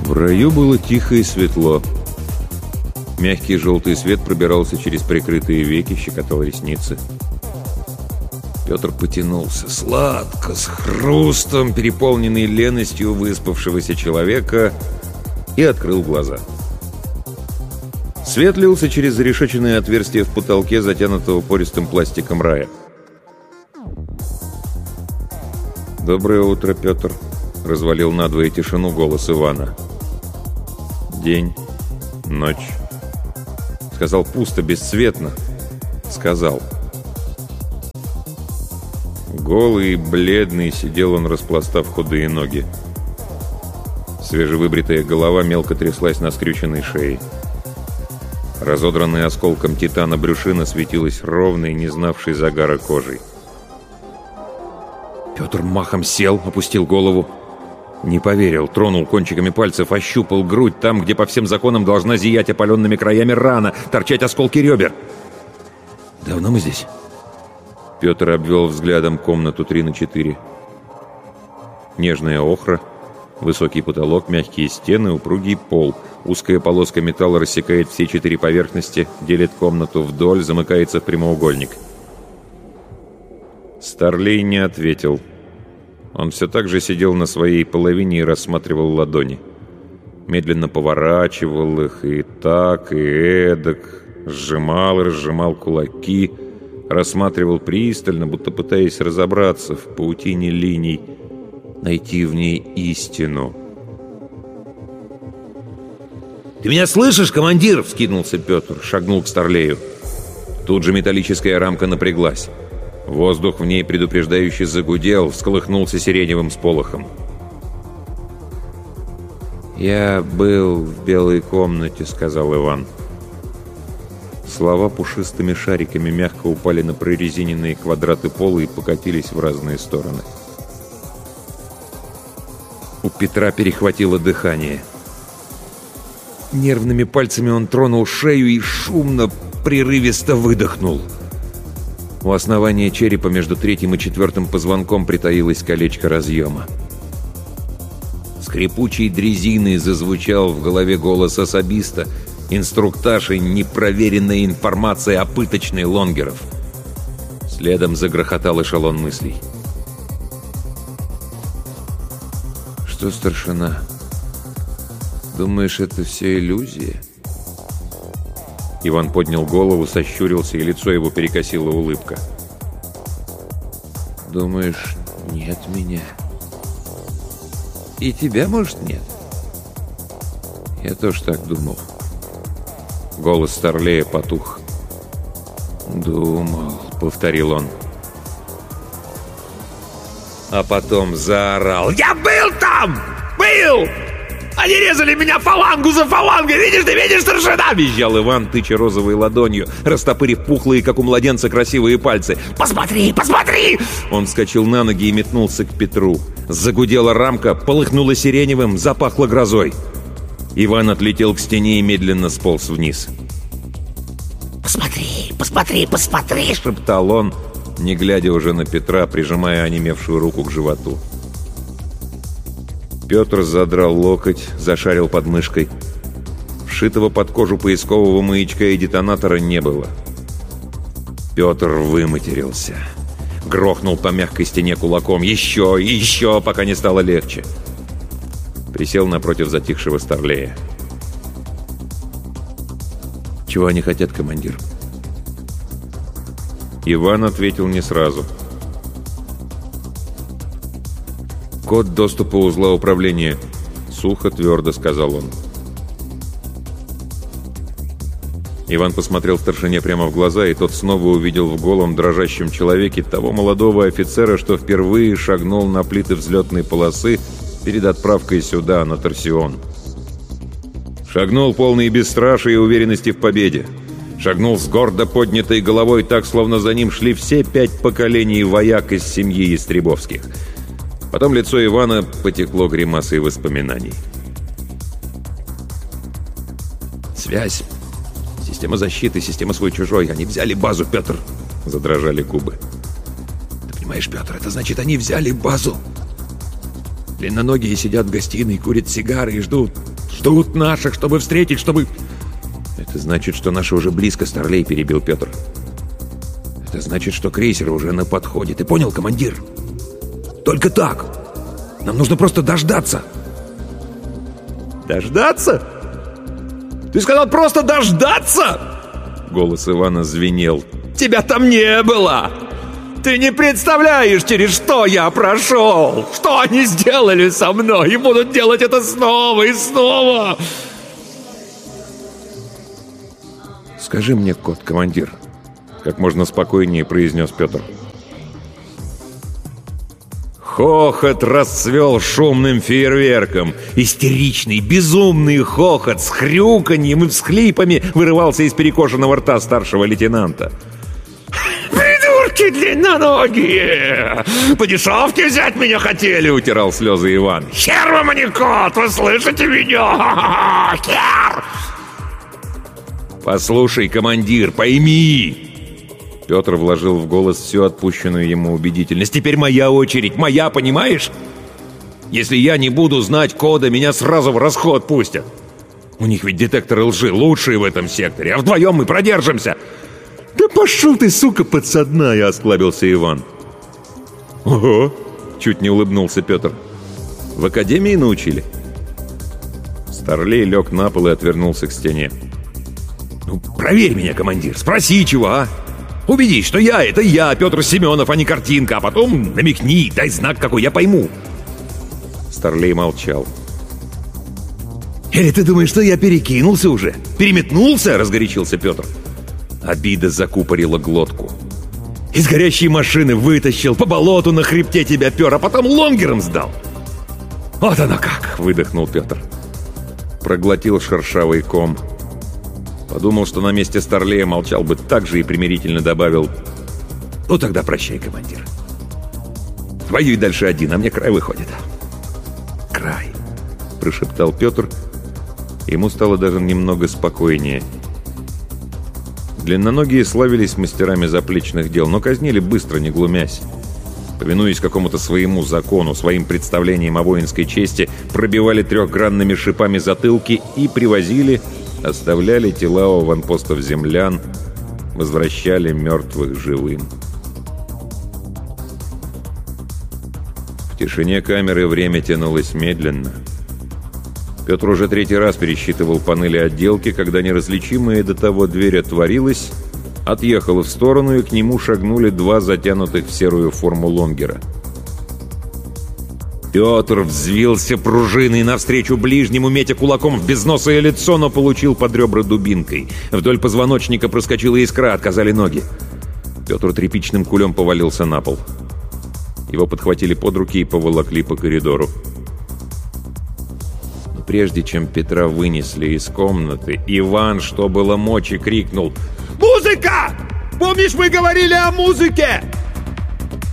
В раю было тихо и светло. Мягкий желтый свет пробирался через прикрытые веки, щекотал ресницы. Петр потянулся сладко, с хрустом, переполненный леностью выспавшегося человека, и открыл глаза. Свет лился через зарешеченное отверстие в потолке, затянутого пористым пластиком рая. «Доброе утро, Петр», — развалил надвое тишину голос Ивана. «День, ночь». Сказал пусто, бесцветно. Сказал. Голый и бледный сидел он, распластав худые ноги. Свежевыбритая голова мелко тряслась на скрюченной шее. Разодранная осколком титана брюшина светилась ровной, не знавшей загара кожей. Петр махом сел, опустил голову. Не поверил, тронул кончиками пальцев, ощупал грудь, там, где по всем законам должна зиять опаленными краями рана, торчать осколки ребер. «Давно мы здесь?» Петр обвел взглядом комнату 3×4. Нежная охра, высокий потолок, мягкие стены, упругий пол. Узкая полоска металла рассекает все 4 поверхности, делит комнату вдоль, замыкается в прямоугольник. Старлей не ответил. Он все так же сидел на своей половине и рассматривал ладони. Медленно поворачивал их и так, и эдак, сжимал и разжимал кулаки, рассматривал пристально, будто пытаясь разобраться в паутине линий, найти в ней истину. «Ты меня слышишь, командир?» — вскинулся Петр, шагнул к Старлею. Тут же металлическая рамка напряглась. Воздух в ней предупреждающе загудел, всколыхнулся сиреневым сполохом. «Я был в белой комнате», — сказал Иван. Слова пушистыми шариками мягко упали на прорезиненные квадраты пола и покатились в разные стороны. У Петра перехватило дыхание. Нервными пальцами он тронул шею и шумно, прерывисто выдохнул. У основания черепа между 3-м и 4-м позвонком притаилось колечко разъема. Скрипучей дрезиной зазвучал в голове голос особиста, инструктаж и непроверенная информация о пыточной Лонгеров. Следом загрохотал эшелон мыслей. «Что, старшина, думаешь, это все иллюзия?» Иван поднял голову, сощурился, и лицо его перекосила улыбка. «Думаешь, нет меня? И тебя, может, нет?» «Я тоже так думал». Голос Старлея потух. «Думал», — повторил он. А потом заорал: «Я был там! Был! Они резали меня фалангу за фалангой! Видишь, ты видишь, старшина!» — визжал Иван, тыча розовой ладонью, растопырив пухлые, как у младенца, красивые пальцы. «Посмотри, посмотри!» Он вскочил на ноги и метнулся к Петру. Загудела рамка, полыхнула сиреневым, запахло грозой. Иван отлетел к стене и медленно сполз вниз. «Посмотри, посмотри, посмотри!» — шептал он, не глядя уже на Петра, прижимая онемевшую руку к животу. Петр задрал локоть, зашарил под мышкой. Вшитого под кожу поискового маячка и детонатора не было. Петр выматерился. Грохнул по мягкой стене кулаком. Еще и еще, пока не стало легче. Присел напротив затихшего Старлея. «Чего они хотят, командир?» Иван ответил не сразу. «Код доступа узла управления», — сухо, твердо сказал он. Иван посмотрел старшине прямо в глаза, и тот снова увидел в голом, дрожащем человеке того молодого офицера, что впервые шагнул на плиты взлетной полосы перед отправкой сюда, на Торсион. Шагнул полный бесстрашия и уверенности в победе. Шагнул с гордо поднятой головой, так, словно за ним шли все 5 поколений вояк из семьи Ястребовских. Потом лицо Ивана потекло гримасой воспоминаний. «Связь, система защиты, система свой-чужой. Они взяли базу, Петр!» Задрожали губы. «Ты понимаешь, Петр, это значит, они взяли базу. Длинноногие сидят в гостиной, курят сигары и ждут. Ждут наших, чтобы встретить, чтобы... Это значит, что наши уже близко, Старлей, перебил Петр. Это значит, что крейсер уже на подходе. Ты понял, командир? Только так. Нам нужно просто дождаться. Дождаться? Ты сказал просто дождаться? Голос Ивана звенел. Тебя там не было! Ты не представляешь, через что я прошел! Что они сделали со мной и будут делать это снова и снова! Скажи мне, кот-командир, как можно спокойнее произнес Петр. Хохот расцвел шумным фейерверком. Истеричный, безумный хохот с хрюканьем и всхлипами вырывался из перекошенного рта старшего лейтенанта. «Придурки длинноногие! По дешевке взять меня хотели!» — утирал слезы Иван. «Хер вам, а не кот! Вы слышите меня? Хер!» «Послушай, командир, пойми!» Петр вложил в голос всю отпущенную ему убедительность. «Теперь моя очередь, моя, понимаешь? Если я не буду знать кода, меня сразу в расход пустят. У них ведь детекторы лжи лучшие в этом секторе, а вдвоем мы продержимся!» «Да пошел ты, сука, подсадная!» — осклабился Иван. «Ого!» — чуть не улыбнулся Петр. «В академии научили?» Старлей лег на пол и отвернулся к стене. «Ну, проверь меня, командир, спроси чего, а? Убедись, что это я, Петр Семенов, а не картинка, а потом намекни, дай знак, какой я пойму». Старлей молчал. «Или ты думаешь, что я перекинулся уже? Переметнулся?» — разгорячился Петр. Обида закупорила глотку. «Из горящей машины вытащил, по болоту на хребте тебя пер, а потом лонгером сдал!» «Вот оно как!» — выдохнул Петр. Проглотил шершавый ком. Подумал, что на месте Старлея молчал бы так же и примирительно добавил: «Ну тогда прощай, командир. Воюй дальше один, а мне край выходит». «Край», — прошептал Петр. Ему стало даже немного спокойнее. Длинноногие славились мастерами заплечных дел, но казнили быстро, не глумясь. Повинуясь какому-то своему закону, своим представлениям о воинской чести, пробивали трехгранными шипами затылки и привозили, оставляли тела у аванпостов землян, возвращали мертвых живым. В тишине камеры время тянулось медленно. Петр уже третий раз пересчитывал панели отделки, когда неразличимая до того дверь отворилась, отъехала в сторону, и к нему шагнули два затянутых в серую форму лонгера. Петр взвился пружиной навстречу ближнему, метя кулаком в безносое лицо, но получил под ребра дубинкой. Вдоль позвоночника проскочила искра, отказали ноги. Петр тряпичным кулем повалился на пол. Его подхватили под руки и поволокли по коридору. Но прежде чем Петра вынесли из комнаты, Иван, что было мочи, крикнул: «Музыка! Помнишь, мы говорили о музыке?